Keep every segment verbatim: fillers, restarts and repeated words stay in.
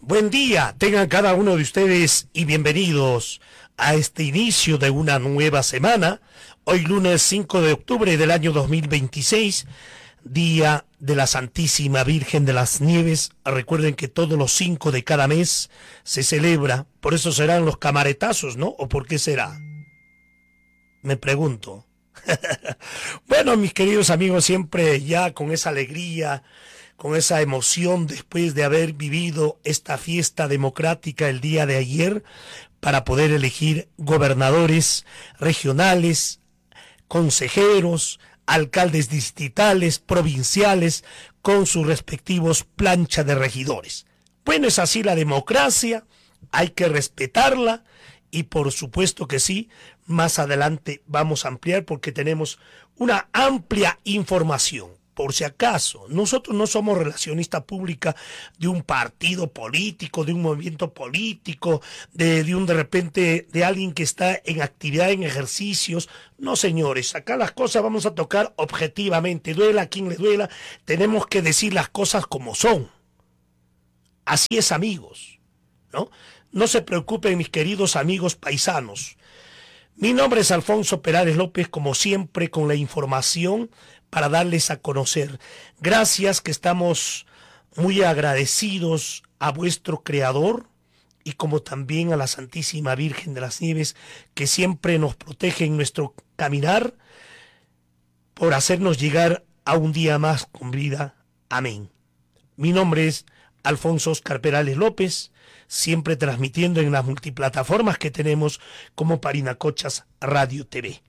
Buen día, tengan cada uno de ustedes y bienvenidos a este inicio de una nueva semana. Hoy lunes cinco de octubre del año dos mil veintiséis, día de la Santísima Virgen de las Nieves. Recuerden que todos los cinco de cada mes se celebra, por eso serán los camaretazos, ¿no? ¿O por qué será? Me pregunto. Bueno, mis queridos amigos, siempre ya con esa alegría, con esa emoción después de haber vivido esta fiesta democrática el día de ayer para poder elegir gobernadores regionales, consejeros, alcaldes distritales, provinciales, con sus respectivos planchas de regidores. Bueno, es así la democracia, hay que respetarla y por supuesto que sí, más adelante vamos a ampliar porque tenemos una amplia información. Por si acaso, nosotros no somos relacionista pública de un partido político, de un movimiento político, de, de un de repente, de alguien que está en actividad, en ejercicios. No, señores, acá las cosas vamos a tocar objetivamente. Duela a quien le duela, tenemos que decir las cosas como son. Así es, amigos, ¿no? No se preocupen, mis queridos amigos paisanos. Mi nombre es Alfonso Perales López, como siempre, con la información para darles a conocer. Gracias, que estamos muy agradecidos a vuestro Creador y como también a la Santísima Virgen de las Nieves, que siempre nos protege en nuestro caminar, por hacernos llegar a un día más con vida. Amén. Mi nombre es Alfonso Oscar Perales López, siempre transmitiendo en las multiplataformas que tenemos como Parinacochas Radio T V.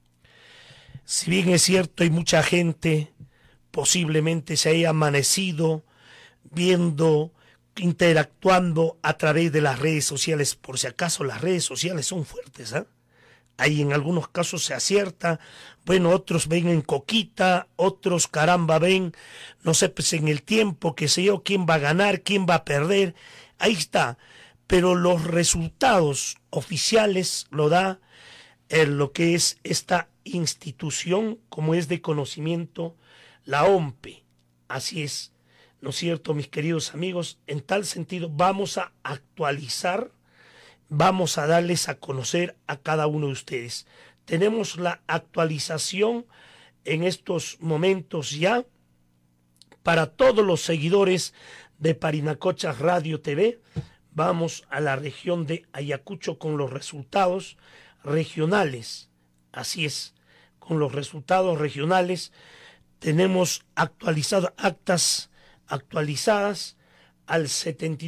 Si bien es cierto, hay mucha gente, posiblemente se haya amanecido viendo, interactuando a través de las redes sociales. Por si acaso, las redes sociales son fuertes, ¿eh? Ahí en algunos casos se acierta, bueno, otros ven en coquita, otros caramba ven, no sé, pues en el tiempo, qué sé yo, quién va a ganar, quién va a perder, ahí está. Pero los resultados oficiales lo da en lo que es esta institución, como es de conocimiento, la O M P E. Así es, ¿no es cierto, mis queridos amigos? En tal sentido, vamos a actualizar, vamos a darles a conocer a cada uno de ustedes. Tenemos la actualización en estos momentos ya para todos los seguidores de Parinacochas Radio T V. Vamos a la región de Ayacucho con los resultados regionales. Así es, con los resultados regionales tenemos actualizadas actas actualizadas al setenta y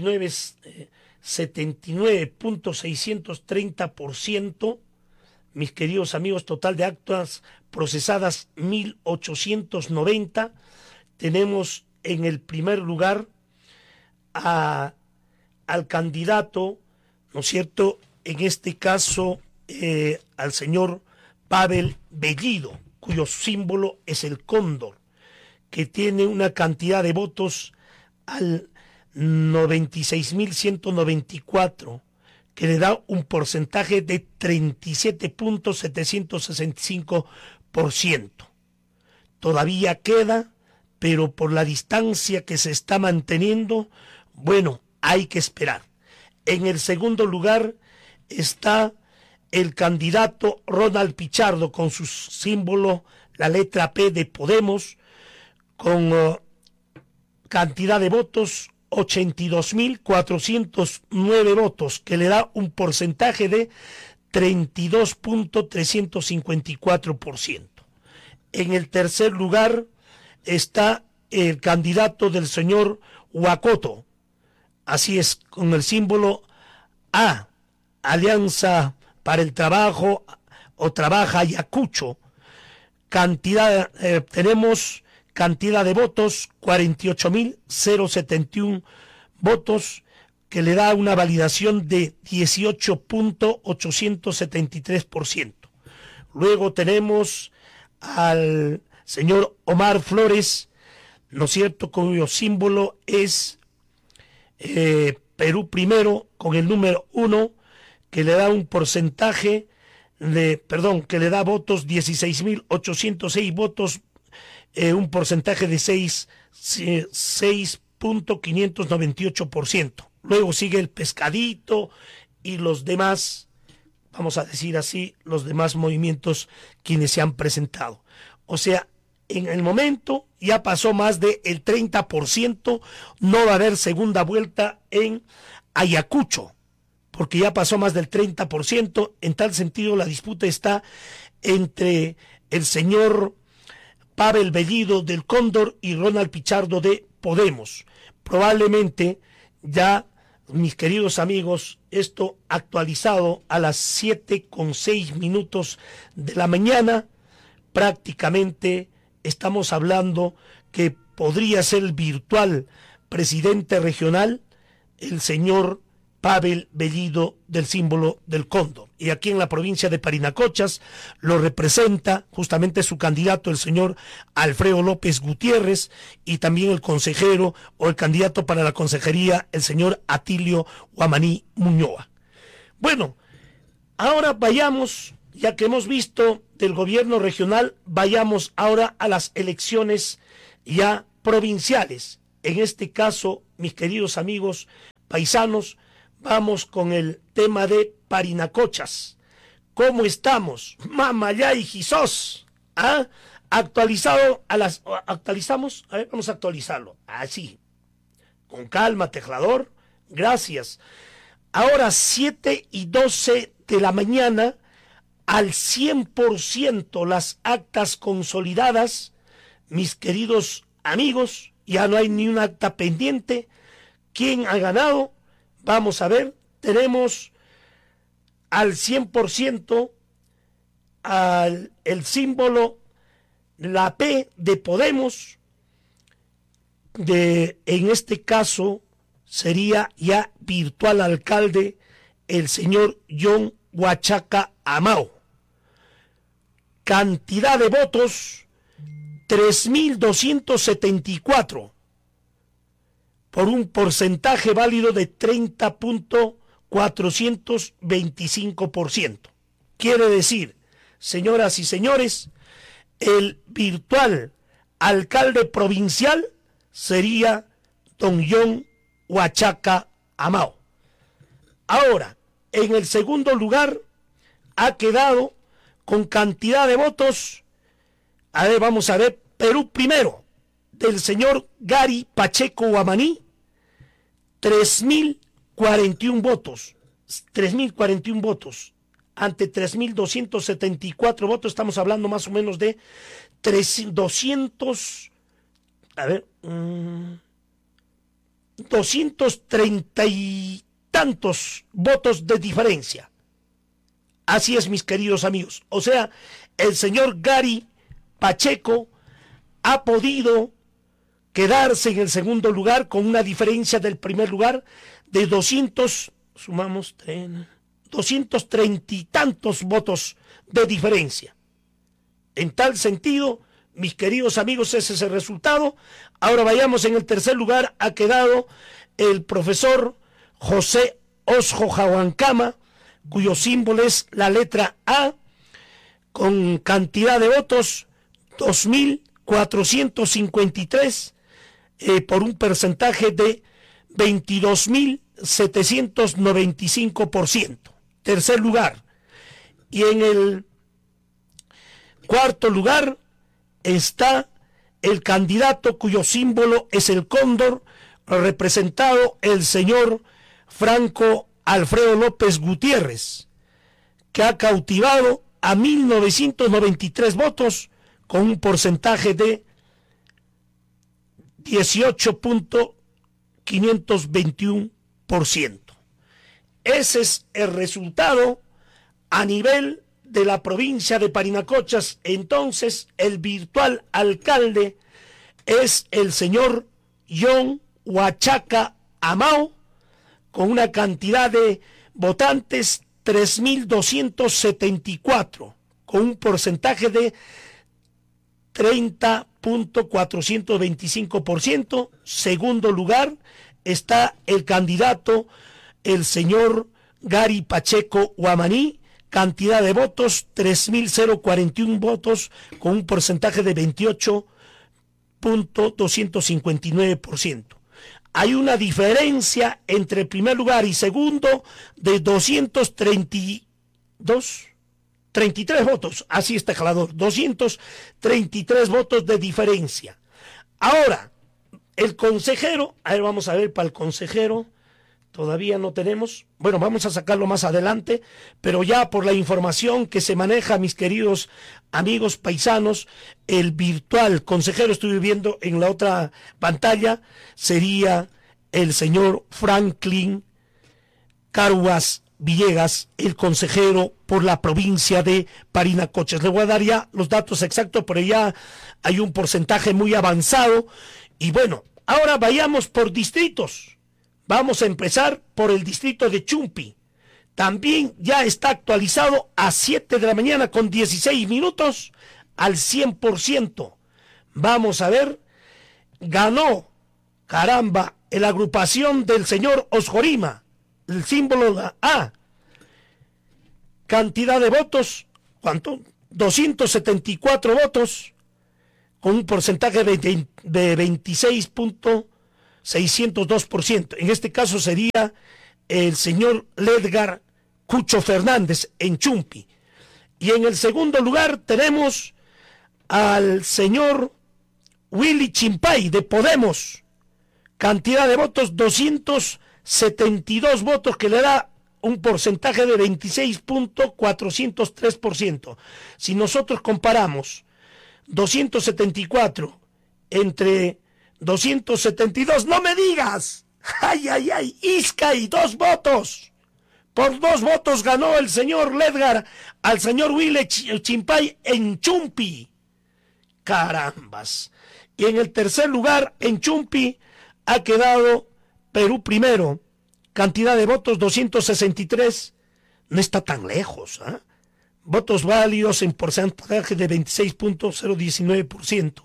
nueve punto seiscientos treinta por ciento, mis queridos amigos, total de actas procesadas mil ochocientos noventa. Tenemos en el primer lugar a, al candidato, ¿no es cierto?, en este caso eh, al señor Pavel Bellido, cuyo símbolo es el cóndor, que tiene una cantidad de votos al noventa y seis mil ciento noventa y cuatro, que le da un porcentaje de treinta y siete punto setecientos sesenta y cinco por ciento. Todavía queda, pero por la distancia que se está manteniendo, bueno, hay que esperar. En el segundo lugar está el candidato Ronald Pichardo con su símbolo, la letra P de Podemos, con uh, cantidad de votos ochenta y dos mil cuatrocientos nueve votos, que le da un porcentaje de treinta y dos punto trescientos cincuenta y cuatro por ciento. En el tercer lugar está el candidato del señor Huacoto, así es, con el símbolo A, Alianza para el Trabajo o Trabaja Ayacucho. Cantidad, eh, tenemos cantidad de votos cuarenta y ocho mil setenta y uno votos, que le da una validación de dieciocho punto ochocientos setenta y tres por ciento. Luego tenemos al señor Omar Flores, ¿no es cierto?, cuyo símbolo es eh, Perú Primero, con el número uno, que le da un porcentaje de, perdón, que le da votos, dieciséis mil ochocientos seis votos, eh, un porcentaje de seis punto quinientos noventa y ocho por ciento. luego sigue el Pescadito y los demás, vamos a decir así, los demás movimientos quienes se han presentado. O sea, en el momento ya pasó más del treinta por ciento, no va a haber segunda vuelta en Ayacucho, porque ya pasó más del treinta por ciento. En tal sentido, la disputa está entre el señor Pavel Bellido del Cóndor y Ronald Pichardo de Podemos. Probablemente ya, mis queridos amigos, esto actualizado a las siete con seis minutos de la mañana, prácticamente estamos hablando que podría ser el virtual presidente regional, el señor Pavel Bellido del símbolo del Cóndor. Y aquí en la provincia de Parinacochas lo representa justamente su candidato, el señor Alfredo López Gutiérrez, y también el consejero o el candidato para la consejería, el señor Atilio Guamaní Muñoa. Bueno, ahora vayamos, ya que hemos visto del gobierno regional, vayamos ahora a las elecciones ya provinciales. En este caso, mis queridos amigos paisanos, vamos con el tema de Parinacochas. ¿Cómo estamos? Mamayá y Gisós. ¿Ah? Actualizado a las... ¿Actualizamos? A ver, vamos a actualizarlo. Así. Con calma, teclador. Gracias. Ahora, siete y doce de la mañana, al cien por ciento las actas consolidadas. Mis queridos amigos, ya no hay ni un acta pendiente. ¿Quién ha ganado? Vamos a ver, tenemos al cien por ciento al, el símbolo, la P de Podemos, de, en este caso sería ya virtual alcalde el señor John Huachaca Amao. Cantidad de votos, tres mil doscientos setenta y cuatro. Por un porcentaje válido de treinta punto cuatrocientos veinticinco por ciento. Quiere decir, señoras y señores, el virtual alcalde provincial sería don John Huachaca Amao. Ahora, en el segundo lugar ha quedado con cantidad de votos, a ver, vamos a ver, Perú primero, del señor Gary Pacheco Guamaní, tres mil cuarenta y uno votos, tres mil cuarenta y uno votos, ante tres mil doscientos setenta y cuatro votos, estamos hablando más o menos de doscientos, a ver, mmm, doscientos treinta y tantos votos de diferencia. Así es, mis queridos amigos. O sea, el señor Gary Pacheco ha podido quedarse en el segundo lugar con una diferencia del primer lugar de doscientos, sumamos, doscientos treinta y tantos votos de diferencia. En tal sentido, mis queridos amigos, ese es el resultado. Ahora vayamos, en el tercer lugar ha quedado el profesor José Osjo Jahuancama, cuyo símbolo es la letra A, con cantidad de votos dos mil cuatrocientos cincuenta y tres, eh, por un porcentaje de veintidós mil setecientos noventa y cinco por ciento. Tercer lugar. Y en el cuarto lugar está el candidato cuyo símbolo es el cóndor, representado el señor Franco Alfredo López Gutiérrez, que ha cautivado a mil novecientos noventa y tres votos con un porcentaje de dieciocho punto quinientos veintiuno por ciento. Ese es el resultado a nivel de la provincia de Parinacochas. Entonces, el virtual alcalde es el señor John Huachaca Amao, con una cantidad de votantes tres mil doscientos setenta y cuatro, con un porcentaje de treinta punto cuatrocientos veinticinco por ciento. Segundo lugar está el candidato, el señor Gary Pacheco Guamaní, cantidad de votos tres mil cuarenta y uno votos, con un porcentaje de veintiocho punto doscientos cincuenta y nueve por ciento. hay una diferencia entre primer lugar y segundo de doscientos treinta y dos, treinta y tres votos. Así está Jalador, doscientos treinta y tres votos de diferencia. Ahora, el consejero, a ver, vamos a ver para el consejero. Todavía no tenemos, bueno, vamos a sacarlo más adelante, pero ya por la información que se maneja, mis queridos amigos paisanos, el virtual consejero, estoy viendo en la otra pantalla, sería el señor Franklin Caruas Villegas, el consejero por la provincia de Parinacochas. Le voy a dar ya los datos exactos, pero ya hay un porcentaje muy avanzado. Y bueno, ahora vayamos por distritos. Vamos a empezar por el distrito de Chumpi. También ya está actualizado a siete de la mañana con dieciséis minutos al cien por ciento. Vamos a ver, ganó, caramba, la agrupación del señor Osjorima, el símbolo de la A. Cantidad de votos, ¿cuánto? doscientos setenta y cuatro votos, con un porcentaje de, de veintiséis punto seiscientos dos por ciento. En este caso sería el señor Ledgar Cucho Fernández en Chumpi. Y en el segundo lugar tenemos al señor Willy Chimpay de Podemos. Cantidad de votos, doscientos setenta y dos votos, que le da un porcentaje de veintiséis punto cuatrocientos tres por ciento. Si nosotros comparamos doscientos setenta y cuatro entre doscientos setenta y dos, ¡no me digas! ¡Ay, ay, ay! ¡Iscay! ¡Dos votos! Por dos votos ganó el señor Ledgar al señor Willy Chimpay en Chumpi. ¡Carambas! Y en el tercer lugar, en Chumpi, ha quedado Perú primero. Cantidad de votos, doscientos sesenta y tres. No está tan lejos, ¿eh? Votos válidos en porcentaje de veintiséis punto cero diecinueve por ciento.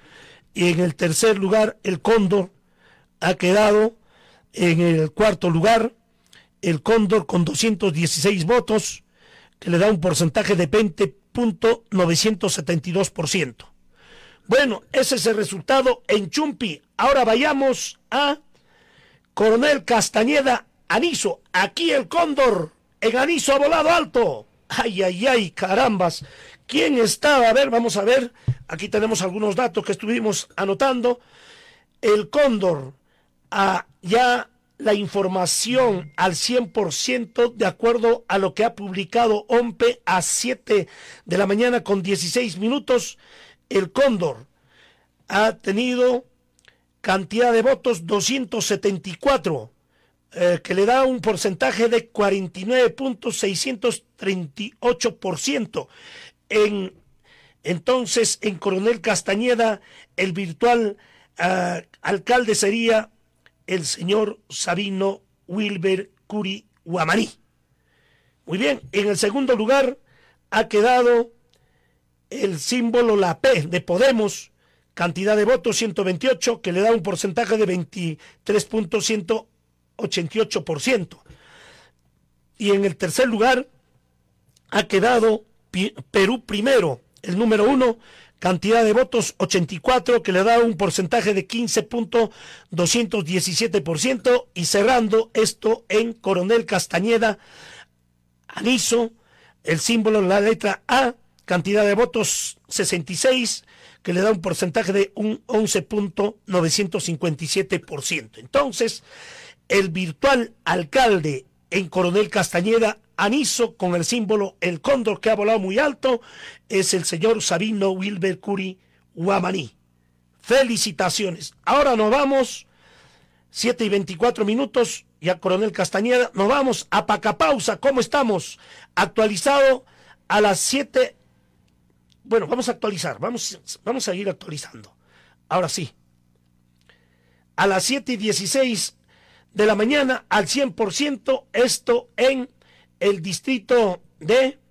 Y en el tercer lugar, el Cóndor ha quedado en el cuarto lugar. El Cóndor con doscientos dieciséis votos, que le da un porcentaje de veinte punto novecientos setenta y dos por ciento. Bueno, ese es el resultado en Chumpi. Ahora vayamos a Coronel Castañeda, Aniso. Aquí el Cóndor en Aniso ha volado alto. Ay, ay, ay, carambas. ¿Quién estaba? A ver, vamos a ver. Aquí tenemos algunos datos que estuvimos anotando. El Cóndor, ah, ya la información al cien por ciento de acuerdo a lo que ha publicado OMPE a siete de la mañana con dieciséis minutos. El Cóndor ha tenido cantidad de votos doscientos setenta y cuatro, eh, que le da un porcentaje de cuarenta y nueve punto seiscientos treinta y ocho por ciento. En Entonces, en Coronel Castañeda, el virtual uh, alcalde sería el señor Sabino Wilber Curi Guamaní. Muy bien, en el segundo lugar ha quedado el símbolo la P de Podemos, cantidad de votos ciento veintiocho, que le da un porcentaje de veintitrés punto ciento ochenta y ocho por ciento. Y en el tercer lugar ha quedado Perú primero, el número uno, cantidad de votos ochenta y cuatro, que le da un porcentaje de quince punto doscientos diecisiete por ciento, y cerrando esto en Coronel Castañeda, Aniso, el símbolo, la letra A, cantidad de votos sesenta y seis, que le da un porcentaje de un once punto novecientos cincuenta y siete por ciento. Entonces, el virtual alcalde en Coronel Castañeda, Aniso, con el símbolo el cóndor que ha volado muy alto, es el señor Sabino Wilber Curi Guamaní. Felicitaciones. Ahora nos vamos, siete y veinticuatro minutos, ya Coronel Castañeda, nos vamos a Pacapausa. ¿Cómo estamos? Actualizado a las siete. Bueno, vamos a actualizar, vamos, vamos a ir actualizando. Ahora sí. A las siete y dieciséis de la mañana, al cien por ciento, esto en el distrito de